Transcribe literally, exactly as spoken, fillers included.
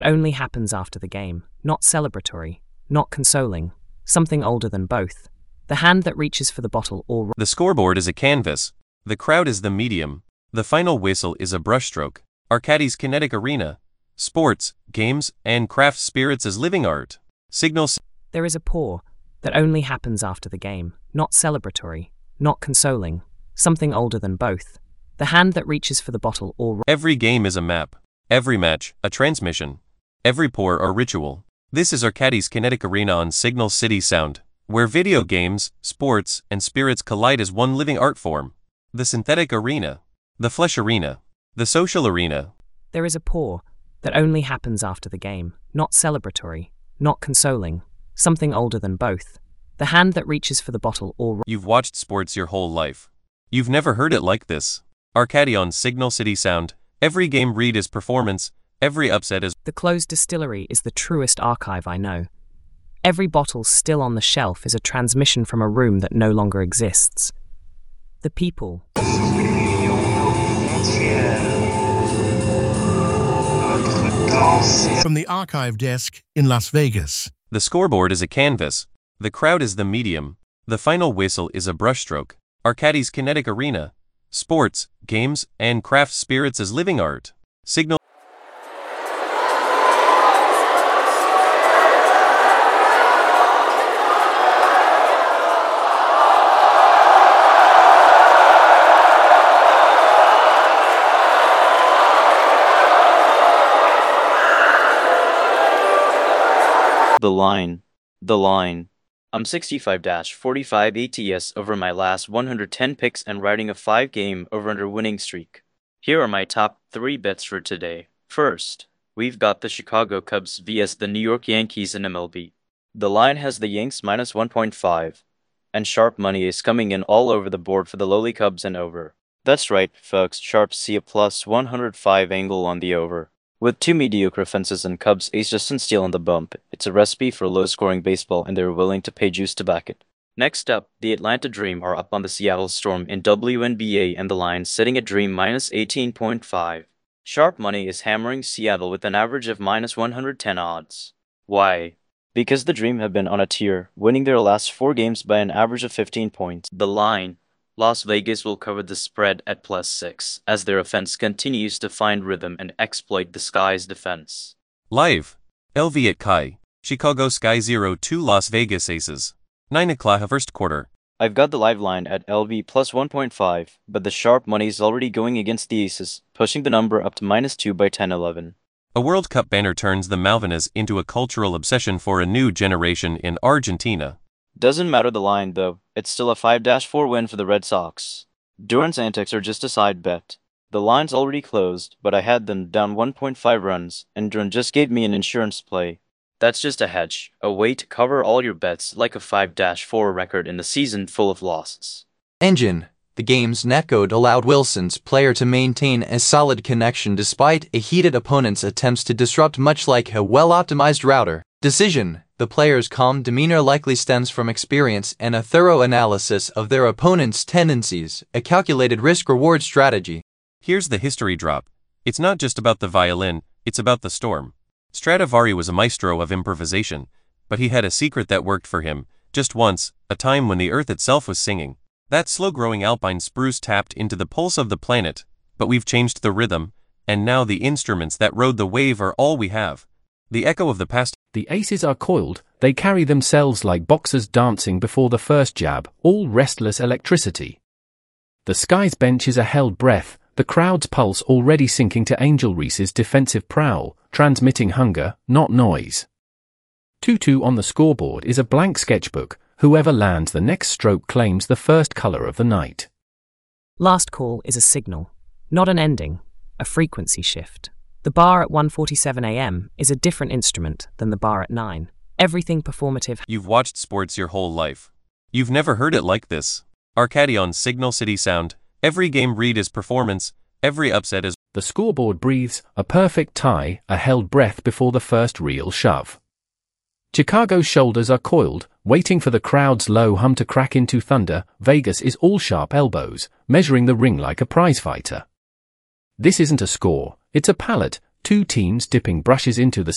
only happens after the game, not celebratory, not consoling, something older than both. The hand that reaches for the bottle or... The scoreboard is a canvas. The crowd is the medium. The final whistle is a brushstroke. Arcadis kinetic arena. Sports, games, and craft spirits as living art. Signal... There is a pour that only happens after the game, not celebratory, not consoling, something older than both. The hand that reaches for the bottle or... Every game is a map. Every match, a transmission. Every pour, a ritual. This is Arcadis kinetic arena on Signal City Sound, where video games, sports, and spirits collide as one living art form. The synthetic arena. The flesh arena. The social arena. There is a pour that only happens after the game, not celebratory, not consoling, something older than both. The hand that reaches for the bottle or... You've watched sports your whole life. You've never heard it like this. Arcadi on Signal City Sound. Every game read is performance. Every upset is... The closed distillery is the truest archive I know. Every bottle still on the shelf is a transmission from a room that no longer exists. The people... From the archive desk in Las Vegas. The scoreboard is a canvas. The crowd is the medium. The final whistle is a brushstroke. Arcadis kinetic arena. Sports, games, and craft spirits as living art. Signal... The line. The line. I'm sixty-five forty-five A T S over my last one hundred ten picks and riding a five game over-under winning streak. Here are my top three bets for today. First, we've got the Chicago Cubs versus the New York Yankees in M L B. The line has the Yanks minus one point five, and sharp money is coming in all over the board for the lowly Cubs and over. That's right, folks, sharps see a plus one hundred five angle on the over. With two mediocre offenses and Cubs ace Justin Steele on the bump, it's a recipe for low-scoring baseball and they're willing to pay juice to back it. Next up, the Atlanta Dream are up on the Seattle Storm in W N B A and the line sitting at Dream minus eighteen point five. Sharp money is hammering Seattle with an average of minus one hundred ten odds. Why? Because the Dream have been on a tear, winning their last four games by an average of fifteen points. The line. Las Vegas will cover the spread at plus six, as their offense continues to find rhythm and exploit the Sky's defense. Live. L V at Kai. Chicago Sky zero two Las Vegas Aces. nine o'clock first quarter. I've got the live line at L V plus one point five, but the sharp money is already going against the Aces, pushing the number up to minus two by ten eleven. A World Cup banner turns the Malvinas into a cultural obsession for a new generation in Argentina. Doesn't matter the line, though. It's still a five four win for the Red Sox. Durant's antics are just a side bet. The line's already closed, but I had them down one point five runs, and Durant just gave me an insurance play. That's just a hedge, a way to cover all your bets like a five four record in the season full of losses. Engine. The game's netcode allowed Wilson's player to maintain a solid connection despite a heated opponent's attempts to disrupt, much like a well-optimized router. Decision. The player's calm demeanor likely stems from experience and a thorough analysis of their opponent's tendencies, a calculated risk-reward strategy. Here's the history drop. It's not just about the violin, it's about the storm. Stradivari was a maestro of improvisation, but he had a secret that worked for him, just once, a time when the earth itself was singing. That slow-growing alpine spruce tapped into the pulse of the planet, but we've changed the rhythm, and now the instruments that rode the wave are all we have. The echo of the past. The aces are coiled, they carry themselves like boxers dancing before the first jab, all restless electricity. The Sky's bench is a held breath, the crowd's pulse already sinking to Angel Reese's defensive prowl, transmitting hunger, not noise. two two on the scoreboard is a blank sketchbook, whoever lands the next stroke claims the first color of the night. Last call is a signal, not an ending, a frequency shift. The bar at one forty-seven a m is a different instrument than the bar at nine. Everything performative. You've watched sports your whole life. You've never heard it like this. Arcadi on Signal City Sound. Every game read is performance. Every upset is... The scoreboard breathes, a perfect tie, a held breath before the first real shove. Chicago's shoulders are coiled, waiting for the crowd's low hum to crack into thunder. Vegas is all sharp elbows, measuring the ring like a prizefighter. This isn't a score, it's a palette, two teams dipping brushes into the